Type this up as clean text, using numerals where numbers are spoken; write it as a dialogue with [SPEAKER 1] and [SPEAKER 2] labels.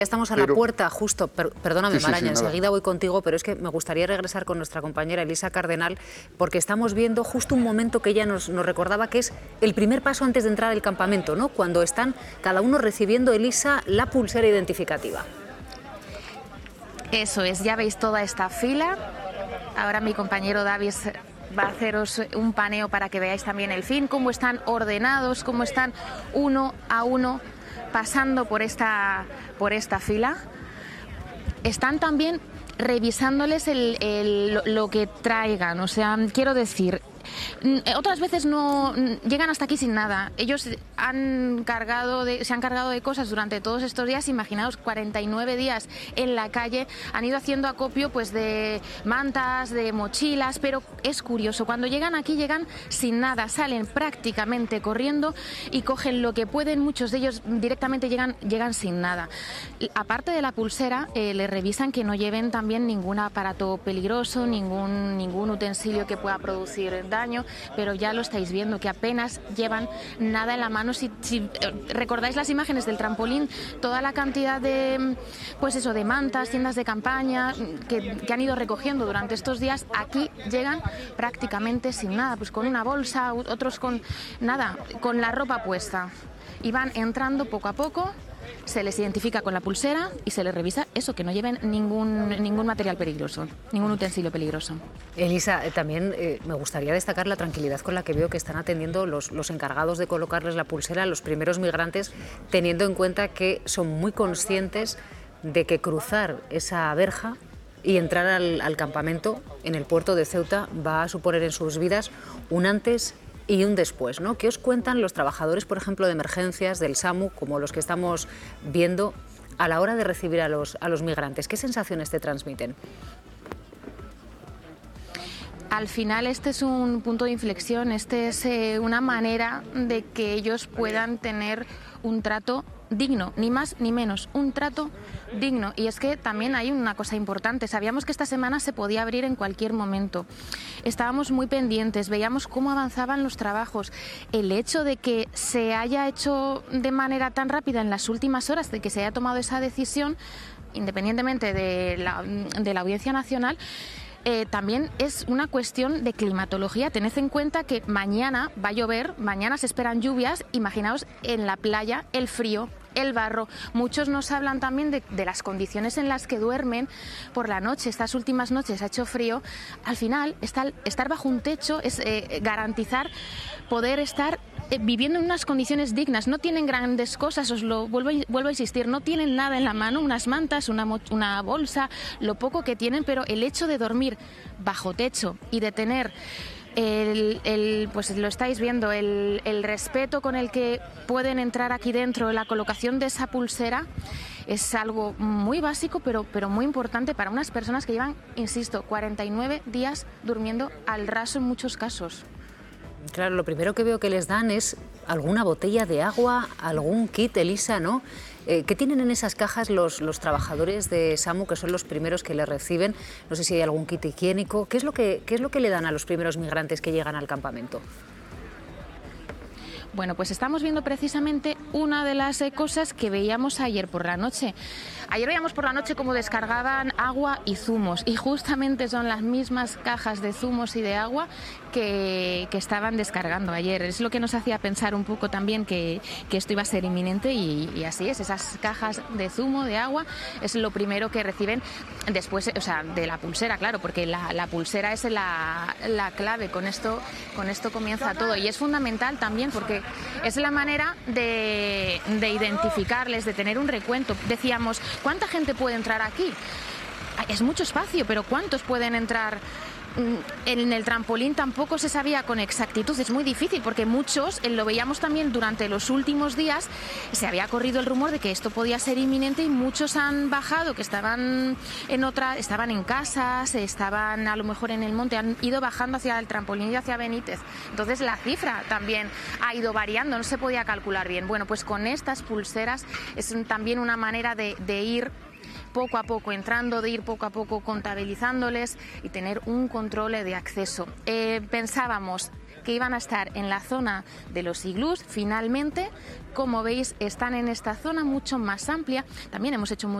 [SPEAKER 1] Estamos a la puerta, justo, perdóname,
[SPEAKER 2] Sí,
[SPEAKER 1] Maraña,
[SPEAKER 2] nada.
[SPEAKER 1] enseguida voy contigo, pero es que me gustaría regresar con nuestra compañera Elisa Cardenal, porque estamos viendo justo un momento que ella nos recordaba, que es el primer paso antes de entrar al campamento, ¿no? Cuando están cada uno recibiendo, Elisa, la pulsera identificativa.
[SPEAKER 3] Eso es, ya veis toda esta fila. Ahora mi compañero Davis va a haceros un paneo para que veáis también el fin, cómo están ordenados, cómo están uno a uno pasando por esta fila. Están también revisándoles lo que traigan, o sea, quiero decir, otras veces no llegan hasta aquí sin nada. Ellos se han cargado de cosas durante todos estos días. Imaginaos, 49 días en la calle, han ido haciendo acopio pues de mantas, de mochilas, pero es curioso, cuando llegan aquí llegan sin nada, salen prácticamente corriendo y cogen lo que pueden. Muchos de ellos directamente llegan sin nada. Aparte de la pulsera, les revisan que no lleven también ningún aparato peligroso, ningún utensilio que pueda producir daño, pero ya lo estáis viendo, que apenas llevan nada en la mano. Si recordáis las imágenes del trampolín, toda la cantidad de, pues eso, de mantas, tiendas de campaña que han ido recogiendo durante estos días, aquí llegan prácticamente sin nada, pues con una bolsa, otros con nada, con la ropa puesta. Y van entrando poco a poco. Se les identifica con la pulsera y se les revisa eso, que no lleven ningún material peligroso, ningún utensilio peligroso.
[SPEAKER 1] Elisa, también me gustaría destacar la tranquilidad con la que veo que están atendiendo los encargados de colocarles la pulsera a los primeros migrantes, teniendo en cuenta que son muy conscientes de que cruzar esa verja y entrar al campamento en el puerto de Ceuta va a suponer en sus vidas un antes y un después, ¿no? ¿Qué os cuentan los trabajadores, por ejemplo, de emergencias del SAMU, como los que estamos viendo, a la hora de recibir a los migrantes? ¿Qué sensaciones te transmiten?
[SPEAKER 3] Al final este es un punto de inflexión, este es una manera de que ellos puedan tener un trato digno, ni más ni menos, un trato digno. Y es que también hay una cosa importante, sabíamos que esta semana se podía abrir en cualquier momento, estábamos muy pendientes, veíamos cómo avanzaban los trabajos. El hecho de que se haya hecho de manera tan rápida en las últimas horas, de que se haya tomado esa decisión, independientemente de la Audiencia Nacional, también es una cuestión de climatología. Tened en cuenta que mañana va a llover, mañana se esperan lluvias. Imaginaos en la playa el frío, el barro. Muchos nos hablan también de las condiciones en las que duermen por la noche. Estas últimas noches ha hecho frío. Al final, estar bajo un techo es garantizar poder estar viviendo en unas condiciones dignas. No tienen grandes cosas, os lo vuelvo a insistir, no tienen nada en la mano, unas mantas, una bolsa, lo poco que tienen, pero el hecho de dormir bajo techo y de tener pues lo estáis viendo, el respeto con el que pueden entrar aquí dentro, la colocación de esa pulsera, es algo muy básico, pero muy importante para unas personas que llevan, insisto, 49 días durmiendo al raso en muchos casos.
[SPEAKER 1] Claro, lo primero que veo que les dan es alguna botella de agua, algún kit, Elisa, ¿no? ¿Qué tienen en esas cajas los trabajadores de SAMU, que son los primeros que les reciben? No sé si hay algún kit higiénico. ¿Qué es lo que le dan a los primeros migrantes que llegan al campamento?
[SPEAKER 3] Bueno, pues estamos viendo precisamente una de las cosas que veíamos ayer por la noche. Ayer veíamos por la noche cómo descargaban agua y zumos, y justamente son las mismas cajas de zumos y de agua que estaban descargando ayer. Es lo que nos hacía pensar un poco también que esto iba a ser inminente, y así es. Esas cajas de zumo, de agua, es lo primero que reciben después, o sea, de la pulsera, claro, porque la pulsera es la clave. Con esto comienza todo, y es fundamental también porque es la manera de identificarles, de tener un recuento. Decíamos, ¿cuánta gente puede entrar aquí? Es mucho espacio, pero ¿cuántos pueden entrar? En el trampolín tampoco se sabía con exactitud, es muy difícil porque muchos, lo veíamos también durante los últimos días, se había corrido el rumor de que esto podía ser inminente, y muchos han bajado, que estaban en casas, estaban a lo mejor en el monte, han ido bajando hacia el trampolín y hacia Benítez. Entonces la cifra también ha ido variando, no se podía calcular bien. Bueno, pues con estas pulseras es también una manera de ir poco a poco entrando, de ir poco a poco contabilizándoles y tener un control de acceso. Pensábamos, que iban a estar en la zona de los iglús. Finalmente, como veis, están en esta zona mucho más amplia. También hemos hecho